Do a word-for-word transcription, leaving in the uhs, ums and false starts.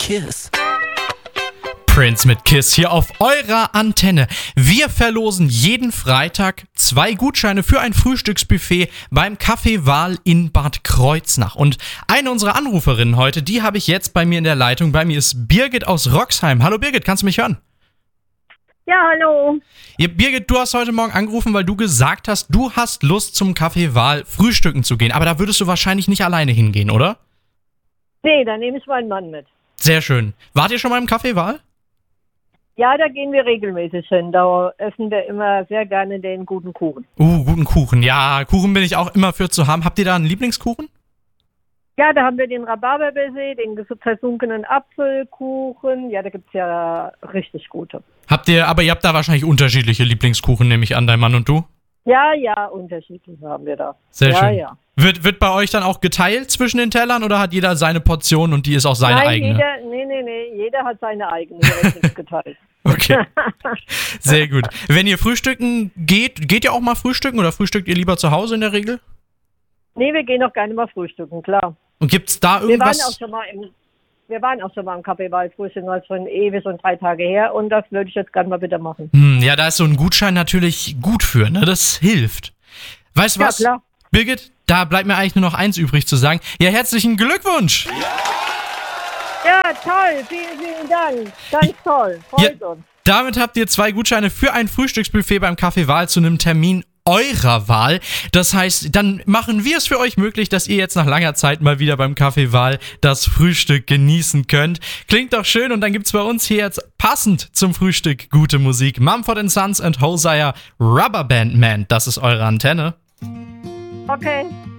Kiss. Prince mit Kiss hier auf eurer Antenne. Wir verlosen jeden Freitag zwei Gutscheine für ein Frühstücksbuffet beim Café Wahl in Bad Kreuznach. Und eine unserer Anruferinnen heute, die habe ich jetzt bei mir in der Leitung. Bei mir ist Birgit aus Roxheim. Hallo Birgit, kannst du mich hören? Ja, hallo. Ja, Birgit, du hast heute Morgen angerufen, weil du gesagt hast, du hast Lust zum Café Wahl frühstücken zu gehen. Aber da würdest du wahrscheinlich nicht alleine hingehen, oder? Nee, da nehme ich meinen Mann mit. Sehr schön. Wart ihr schon mal im Café Wahl? Ja, da gehen wir regelmäßig hin. Da essen wir immer sehr gerne den guten Kuchen. Uh, guten Kuchen. Ja, Kuchen bin ich auch immer für zu haben. Habt ihr da einen Lieblingskuchen? Ja, da haben wir den Rhabarberbaiser, den versunkenen Apfelkuchen. Ja, da gibt's ja richtig gute. Habt ihr, aber ihr habt da wahrscheinlich unterschiedliche Lieblingskuchen, nehme ich an, dein Mann und du? Ja, ja, unterschiedliche haben wir da. Sehr ja, schön. Ja. Wird, wird bei euch dann auch geteilt zwischen den Tellern oder hat jeder seine Portion und die ist auch seine Nein, eigene? Jeder, nee, nee, nee, jeder hat seine eigene, der wird nicht geteilt. Okay, sehr gut. Wenn ihr frühstücken geht, geht ihr auch mal frühstücken oder frühstückt ihr lieber zu Hause in der Regel? Nee, wir gehen auch gerne mal frühstücken, klar. Und gibt's da Wir irgendwas? waren auch schon mal im, wir waren auch schon mal im Café Wahl frühstücken, das ist schon ewig, schon drei Tage her und das würde ich jetzt gerne mal wieder machen. Hm, ja, da ist so ein Gutschein natürlich gut für, ne? Das hilft. Weißt du Ja, was? klar. Birgit, da bleibt mir eigentlich nur noch eins übrig zu sagen. Ja, herzlichen Glückwunsch! Ja, toll, vielen, vielen Dank. Ganz toll, freut Ja, uns. damit habt ihr zwei Gutscheine für ein Frühstücksbuffet beim Café Wahl zu einem Termin eurer Wahl. Das heißt, dann machen wir es für euch möglich, dass ihr jetzt nach langer Zeit mal wieder beim Café Wahl das Frühstück genießen könnt. Klingt doch schön und dann gibt's bei uns hier jetzt passend zum Frühstück gute Musik. Mumford and Sons and Hosea, Rubber Band Man, das ist eure Antenne. Okay.